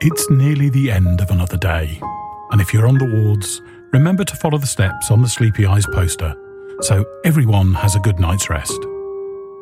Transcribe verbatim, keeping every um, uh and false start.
It's nearly the end of another day, and if you're on the wards, remember to follow the steps on the Sleepy Eyes poster so everyone has a good night's rest.